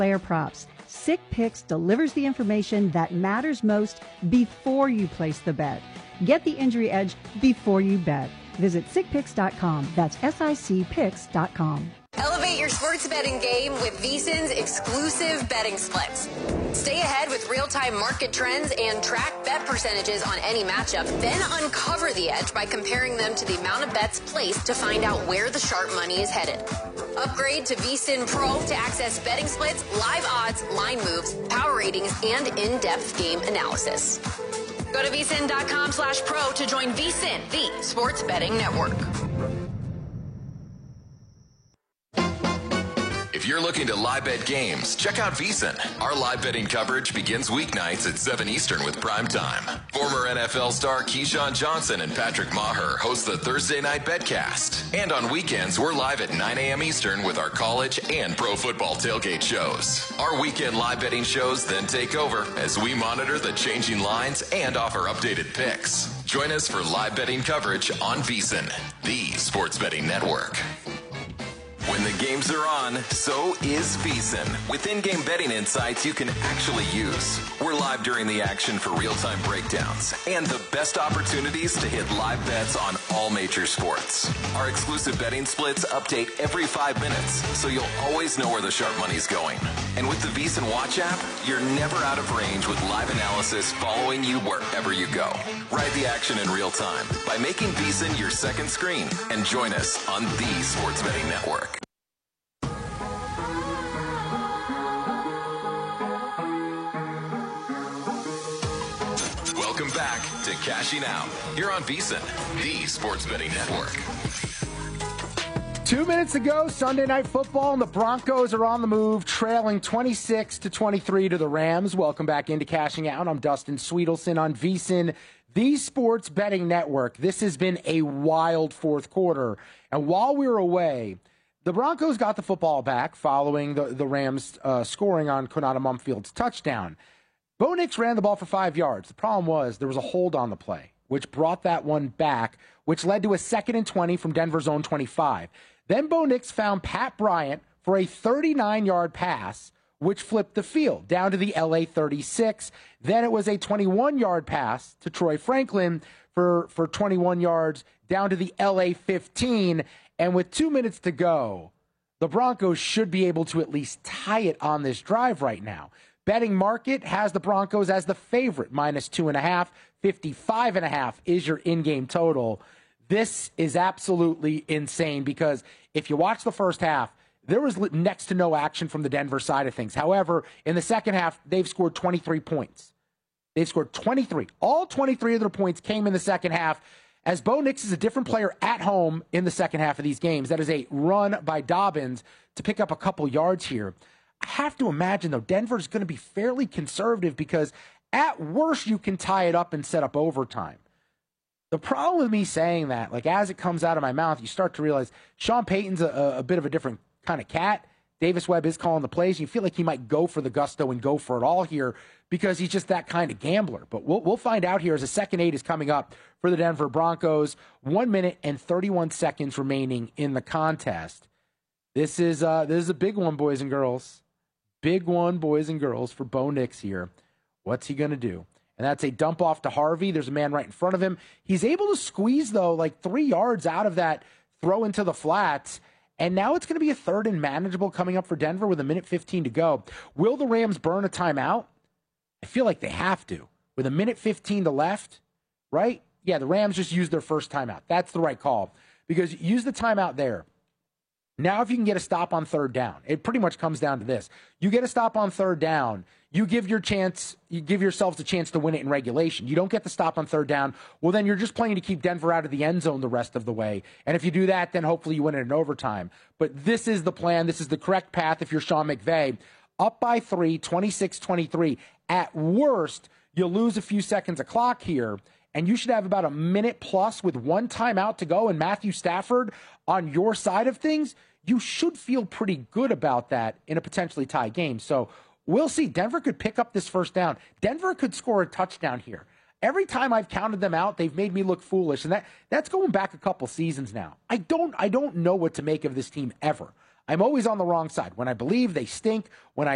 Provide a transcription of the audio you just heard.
player props. Sick Picks delivers the information that matters most before you place the bet. Get the injury edge before you bet. Visit sickpicks.com. That's SICPicks.com. Elevate your sports betting game with VSiN's exclusive betting splits. Stay ahead with real-time market trends and track bet percentages on any matchup. Then uncover the edge by comparing them to the amount of bets placed to find out where the sharp money is headed. Upgrade to VSiN Pro to access betting splits, live odds, line moves, power ratings, and in-depth game analysis. Go to vsin.com/pro to join VSiN, the sports betting network. If you're looking to live bet games, check out VSiN. Our live betting coverage begins weeknights at 7 Eastern with Prime Time. Former NFL star Keyshawn Johnson and Patrick Maher host the Thursday Night Betcast. And on weekends, we're live at 9 a.m. Eastern with our college and pro football tailgate shows. Our weekend live betting shows then take over as we monitor the changing lines and offer updated picks. Join us for live betting coverage on VSiN, the sports betting network. When the games are on, so is VSiN. With in-game betting insights you can actually use. We're live during the action for real-time breakdowns and the best opportunities to hit live bets on all major sports. Our exclusive betting splits update every 5 minutes, so you'll always know where the sharp money's going. And with the VSiN Watch app, you're never out of range with live analysis following you wherever you go. Ride the action in real time by making VSiN your second screen and join us on the Sports Betting Network. Welcome back to Cashing Out here on VSiN, the Sports Betting Network. 2 minutes ago, Sunday Night Football, and the Broncos are on the move, trailing 26-23 to the Rams. Welcome back into Cashing Out. I'm Dustin Sweetelson on VSiN, the Sports Betting Network. This has been a wild fourth quarter, and while we were away, the Broncos got the football back following the Rams scoring on Konata Mumfield's touchdown. Bo Nix ran the ball for 5 yards. The problem was there was a hold on the play, which brought that one back, which led to a 2nd and 20 from Denver's own 25. Then Bo Nix found Pat Bryant for a 39-yard pass, which flipped the field down to the LA 36. Then it was a 21-yard pass to Troy Franklin for 21 yards down to the LA 15. And with 2 minutes to go, the Broncos should be able to at least tie it on this drive right now. Betting market has the Broncos as the favorite, -2.5. 55.5 is your in-game total. This is absolutely insane because if you watch the first half, there was next to no action from the Denver side of things. However, in the second half, they've scored 23 points. They've scored 23. All 23 of their points came in the second half, as Bo Nix is a different player at home in the second half of these games. That is a run by Dobbins to pick up a couple yards here. I have to imagine, though, Denver's going to be fairly conservative because at worst you can tie it up and set up overtime. The problem with me saying that, like as it comes out of my mouth, you start to realize Sean Payton's a bit of a different kind of cat. Davis Webb is calling the plays. You feel like he might go for the gusto and go for it all here because he's just that kind of gambler. But we'll find out here as the second 8 is coming up for the Denver Broncos. 1 minute and 31 seconds remaining in the contest. This is a big one, boys and girls. Big one, boys and girls, for Bo Nix here. What's he going to do? And that's a dump off to Harvey. There's a man right in front of him. He's able to squeeze, though, like 3 yards out of that throw into the flats. And now it's going to be a 3rd and manageable coming up for Denver with 1:15 to go. Will the Rams burn a timeout? I feel like they have to. With 1:15 to left, right? Yeah, the Rams just used their first timeout. That's the right call. Because use the timeout there. Now, if you can get a stop on 3rd down, it pretty much comes down to this. You get a stop on 3rd down, you give yourselves a chance to win it in regulation. You don't get the stop on 3rd down, well, then you're just playing to keep Denver out of the end zone the rest of the way. And if you do that, then hopefully you win it in overtime. But this is the plan. This is the correct path if you're Sean McVay. Up by 3, 26-23. At worst, you'll lose a few seconds of clock here, and you should have about a minute plus with 1 timeout to go and Matthew Stafford on your side of things. You should feel pretty good about that in a potentially tied game. So we'll see. Denver could pick up this first down. Denver could score a touchdown here. Every time I've counted them out, they've made me look foolish, and that's going back a couple seasons now. I don't know what to make of this team ever. I'm always on the wrong side. When I believe, they stink. When I